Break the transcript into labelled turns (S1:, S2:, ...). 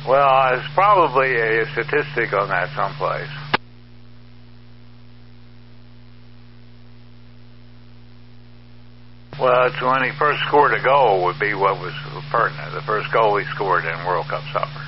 S1: Well, there's probably a statistic on that someplace. Well, it's when he first scored a goal would be what was pertinent. The first goal he scored in World Cup soccer.